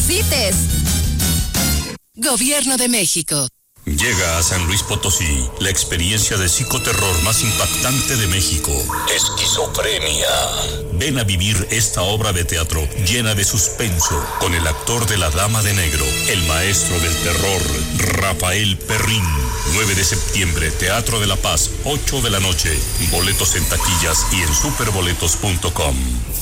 visites. Gobierno de México. Llega a San Luis Potosí la experiencia de psicoterror más impactante de México. Esquizofrenia. Ven a vivir esta obra de teatro llena de suspenso con el actor de La Dama de Negro, el maestro del terror, Rafael Perrín. 9 de septiembre, Teatro de la Paz, 8 de la noche. Boletos en taquillas y en superboletos.com.